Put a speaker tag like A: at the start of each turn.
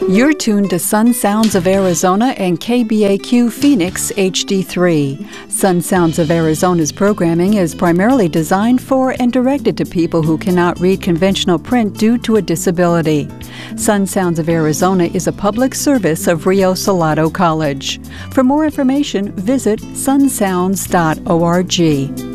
A: You're tuned to Sun Sounds of Arizona and KBAQ Phoenix HD3. Sun Sounds of Arizona's programming is primarily designed for and directed to people who cannot read conventional print due to a disability. Sun Sounds of Arizona is a public service of Rio Salado College. For more information, visit sunsounds.org.